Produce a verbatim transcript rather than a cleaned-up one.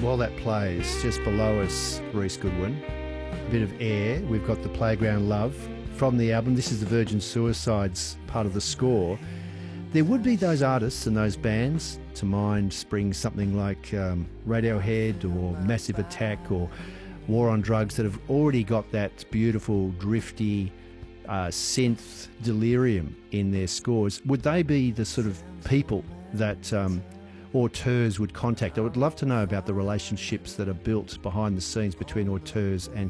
While that plays, just below us, Reese Goodwin, a bit of Air. We've got the Playground Love from the album. This is the Virgin Suicides part of the score. There would be those artists and those bands to mind spring something like um, Radiohead or Massive Attack or War on Drugs that have already got that beautiful, drifty uh, synth delirium in their scores. Would they be the sort of people that um, Auteurs would contact? I would love to know about the relationships that are built behind the scenes between Auteurs and